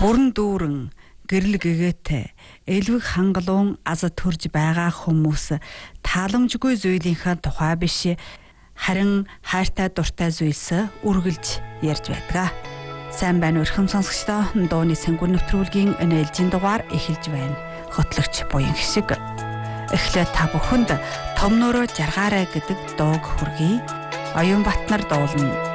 Бүрэн дүүрэн гэрэл гэгээтэй элвэг хангалуун аз төрж байгаа хүмүүс тааламжгүй зүйлийнхээ тухай биш харин хайртай дуртай зүйлс үргэлж ярьж байдаг. Сайн байна уу өрхөм сонсогчдоо, дууны сэнгүр нэвтрүүлгийн ээлжийн дугаар эхэлж байна. Хөтлөгч буян гişиг. Эхлээд та бүхэнд Томнороо жаргаарай гэдэг дууг хүргэе. Оюун Батнар дуулна.